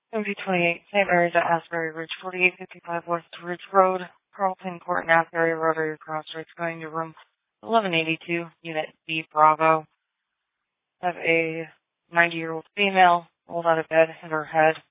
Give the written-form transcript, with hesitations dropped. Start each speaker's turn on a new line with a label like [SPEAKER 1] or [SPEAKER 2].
[SPEAKER 1] MV28, St. Mary's at Asbury Ridge, 4855 West Ridge Road, Carlton Court, Asbury, Rotary Crossroads, going to room 1182, Unit B, Bravo. I have a 90-year-old female rolled out of bed, hit her head,